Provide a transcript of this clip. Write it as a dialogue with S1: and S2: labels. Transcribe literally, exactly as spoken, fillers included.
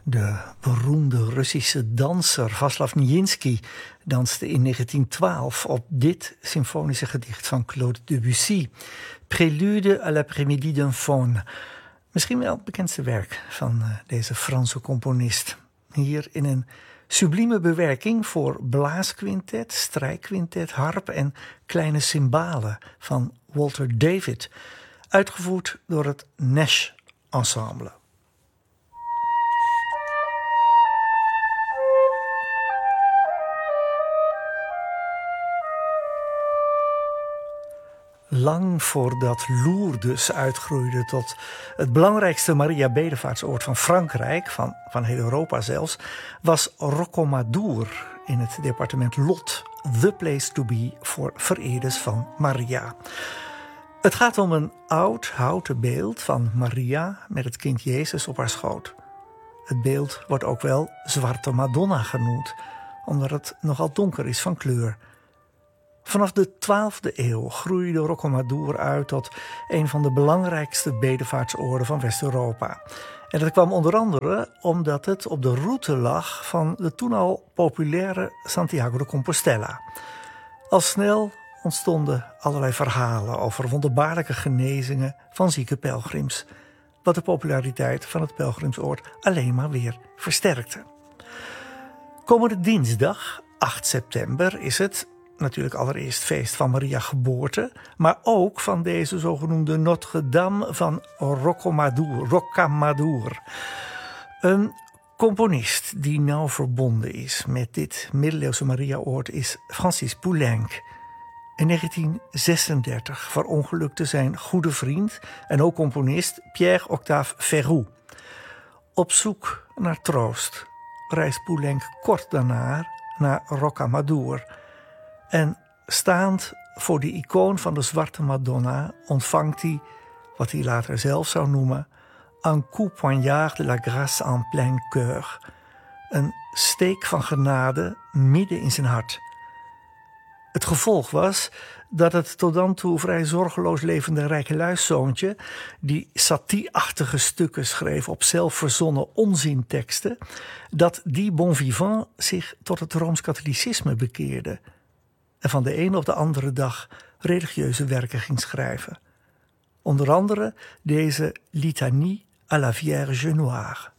S1: De beroemde Russische danser Vaslav Nijinsky danste in negentien twaalf op dit symfonische gedicht van Claude Debussy, Prélude à l'après-midi d'un faune. Misschien wel het bekendste werk van deze Franse componist. Hier in een sublieme bewerking voor blaasquintet, strijkquintet, harp en kleine cymbalen van Walter David, uitgevoerd door het Nash Ensemble. Lang voordat Lourdes uitgroeide tot het belangrijkste Maria-bedevaartsoord van Frankrijk, van, van heel Europa zelfs, was Rocamadour in het departement Lot the place to be voor vereerders van Maria. Het gaat om een oud houten beeld van Maria met het kind Jezus op haar schoot. Het beeld wordt ook wel Zwarte Madonna genoemd, omdat het nogal donker is van kleur. Vanaf de twaalfde eeuw groeide Rocamadour uit tot een van de belangrijkste bedevaartsoorden van West-Europa. En dat kwam onder andere omdat het op de route lag van de toen al populaire Santiago de Compostela. Al snel ontstonden allerlei verhalen over wonderbaarlijke genezingen van zieke pelgrims, wat de populariteit van het pelgrimsoord alleen maar weer versterkte. Komende dinsdag, acht september, is het natuurlijk allereerst feest van Maria geboorte, maar ook van deze zogenoemde Notre-Dame van Rocamadour, Rocamadour. Een componist die nauw verbonden is met dit middeleeuwse Maria-oord is Francis Poulenc. In negentien zesendertig verongelukte zijn goede vriend en ook componist Pierre-Octave Verroux. Op zoek naar troost reist Poulenc kort daarna naar Rocamadour. En staand voor de icoon van de Zwarte Madonna ontvangt hij, wat hij later zelf zou noemen, un coup poignard de la grâce en plein cœur. Een steek van genade midden in zijn hart. Het gevolg was dat het tot dan toe vrij zorgeloos levende rijkeluiszoontje, die satie-achtige stukken schreef op zelfverzonnen onzinteksten, dat die bon vivant zich tot het Rooms-Katholicisme bekeerde en van de ene op de andere dag religieuze werken ging schrijven. Onder andere deze Litanie à la Vierge Noire.